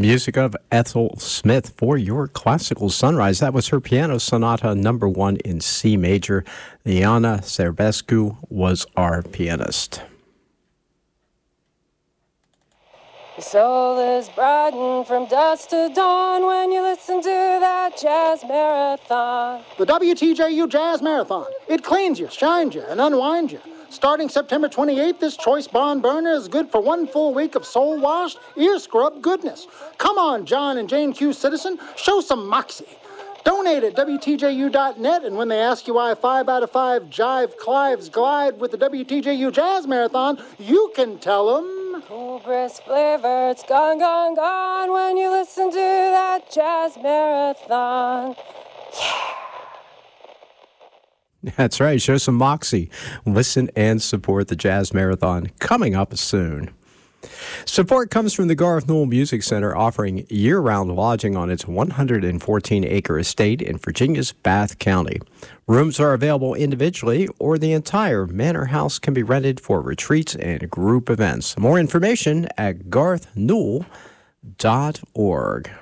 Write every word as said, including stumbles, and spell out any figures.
Music of Ethel Smith for your classical sunrise. That was her piano sonata number one in C major. Liana Serbescu was our pianist. Your soul is brightened from dusk to dawn when you listen to that jazz marathon. The W T J U Jazz Marathon. It cleans you, shines you, and unwinds you. Starting September twenty-eighth, this Choice Bond Burner is good for one full week of soul-washed, ear-scrub goodness. Come on, John and Jane Q. Citizen, show some moxie. Donate at W T J U dot net, and when they ask you why five out of five jive clives glide with the W T J U Jazz Marathon, you can tell them... Cool breast flavor, it's gone, gone, gone when you listen to that jazz marathon. Yeah! That's right. Show some moxie. Listen and support the Jazz Marathon coming up soon. Support comes from the Garth Newell Music Center, offering year-round lodging on its one hundred fourteen acre estate in Virginia's Bath County. Rooms are available individually, or the entire manor house can be rented for retreats and group events. More information at garth newell dot org.